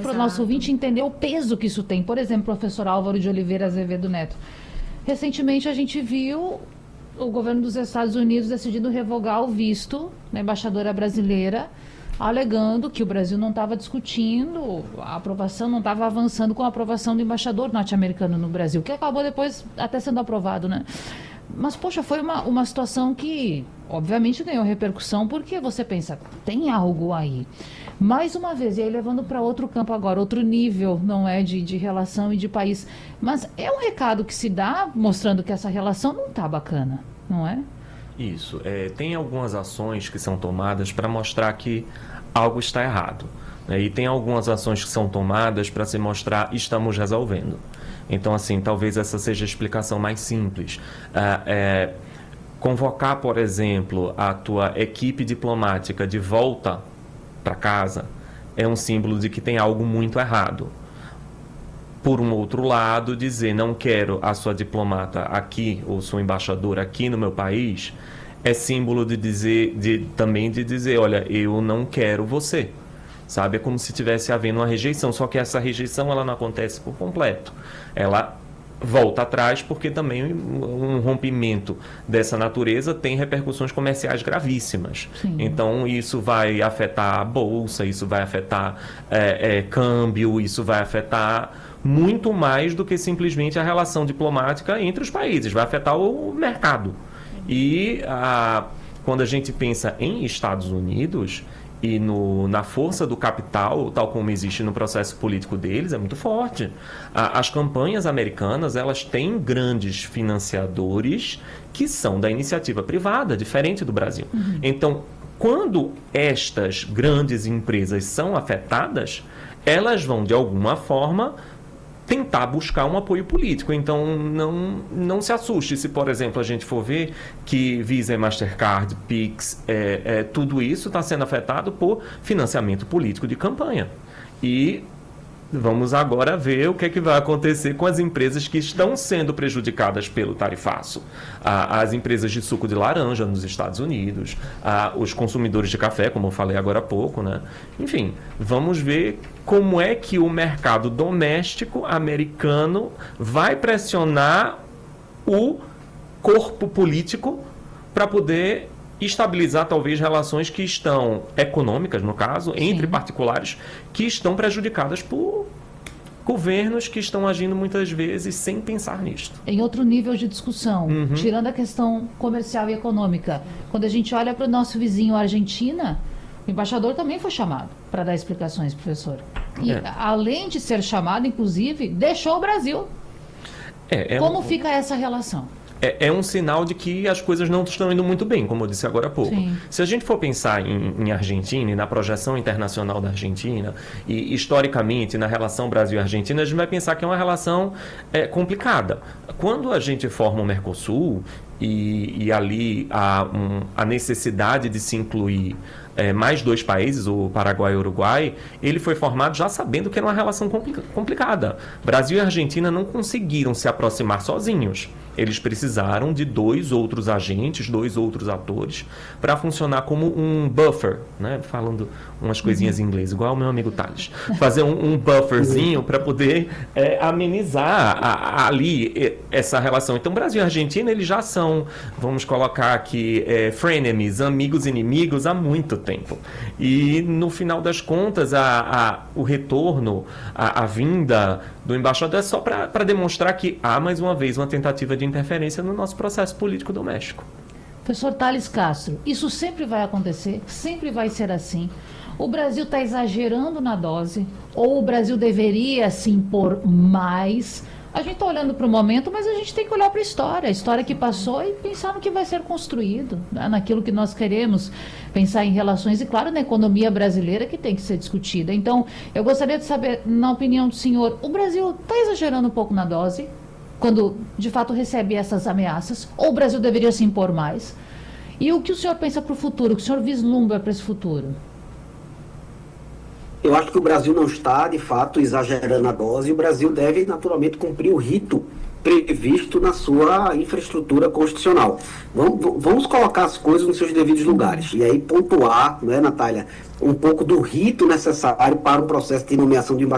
para o nosso ouvinte entender o peso que isso tem. Por exemplo, professor Álvaro de Oliveira Azevedo Neto. Recentemente a gente viu o governo dos Estados Unidos decidindo revogar o visto da embaixadora brasileira, alegando que o Brasil não estava discutindo, a aprovação não estava avançando com a aprovação do embaixador norte-americano no Brasil, que acabou depois até sendo aprovado, né? Mas, poxa, foi uma situação que, obviamente, ganhou repercussão, porque você pensa, tem algo aí. Mais uma vez, e aí levando para outro campo agora, outro nível, não é, de relação e de país. Mas é um recado que se dá mostrando que essa relação não está bacana, não é? Isso. Tem algumas ações que são tomadas para mostrar que algo está errado, né? E tem algumas ações que são tomadas para se mostrar estamos resolvendo. Então, assim, talvez essa seja a explicação mais simples. Convocar, por exemplo, a tua equipe diplomática de volta para casa é um símbolo de que tem algo muito errado. Por um outro lado, dizer não quero a sua diplomata aqui ou sua embaixadora aqui no meu país é símbolo de dizer, olha, eu não quero você. Sabe? É como se estivesse havendo uma rejeição, só que essa rejeição ela não acontece por completo. Ela volta atrás porque também um rompimento dessa natureza tem repercussões comerciais gravíssimas. Sim. Então isso vai afetar a bolsa, isso vai afetar câmbio, isso vai afetar muito mais do que simplesmente a relação diplomática entre os países, vai afetar o mercado. E quando a gente pensa em Estados Unidos e na força do capital, tal como existe no processo político deles, é muito forte. As campanhas americanas, elas têm grandes financiadores que são da iniciativa privada, diferente do Brasil. Uhum. Então, quando estas grandes empresas são afetadas, elas vão, de alguma forma, tentar buscar um apoio político. Então, não se assuste se, por exemplo, a gente for ver que Visa, Mastercard, Pix, tudo isso está sendo afetado por financiamento político de campanha. E vamos agora ver o que é que vai acontecer com as empresas que estão sendo prejudicadas pelo tarifaço. As empresas de suco de laranja nos Estados Unidos, os consumidores de café, como eu falei agora há pouco, né? Enfim, vamos ver como é que o mercado doméstico americano vai pressionar o corpo político para poder estabilizar talvez relações que estão econômicas, no caso, entre particulares, que estão prejudicadas por governos que estão agindo muitas vezes sem pensar nisto. Em outro nível de discussão, tirando a questão comercial e econômica, quando a gente olha para o nosso vizinho Argentina, o embaixador também foi chamado para dar explicações, professor. E além de ser chamado, inclusive, deixou o Brasil. Como fica essa relação? É um sinal de que as coisas não estão indo muito bem, como eu disse agora há pouco. Sim. Se a gente for pensar em Argentina e na projeção internacional da Argentina, e historicamente na relação Brasil-Argentina, a gente vai pensar que é uma relação complicada. Quando a gente forma o Mercosul, e ali há a necessidade de se incluir mais dois países, o Paraguai e o Uruguai, ele foi formado já sabendo que era uma relação complicada. Brasil e Argentina não conseguiram se aproximar sozinhos. Eles precisaram de dois outros agentes, dois outros atores, para funcionar como um buffer, né? Falando umas coisinhas em inglês, igual o meu amigo Thales. Fazer um bufferzinho para poder amenizar ali essa relação. Então, Brasil e Argentina, eles já são, vamos colocar aqui, frenemies, amigos inimigos há muito tempo. E, no final das contas, o retorno, a vinda do embaixador é só para demonstrar que há, mais uma vez, uma tentativa de interferência no nosso processo político doméstico. Professor Thales Castro, isso sempre vai acontecer, sempre vai ser assim. O Brasil está exagerando na dose, ou o Brasil deveria se impor mais? A gente está olhando para o momento, mas a gente tem que olhar para a história que passou e pensar no que vai ser construído, né? Naquilo que nós queremos, pensar em relações e, claro, na economia brasileira que tem que ser discutida. Então, eu gostaria de saber, na opinião do senhor, o Brasil está exagerando um pouco na dose, quando de fato recebe essas ameaças, ou o Brasil deveria se impor mais? E o que o senhor pensa para o futuro, o que o senhor vislumbra para esse futuro? Eu acho que o Brasil não está, de fato, exagerando a dose, e o Brasil deve, naturalmente, cumprir o rito previsto na sua infraestrutura constitucional. Vamos colocar as coisas nos seus devidos lugares, e aí pontuar, não é, Natália, um pouco do rito necessário para o processo de nomeação de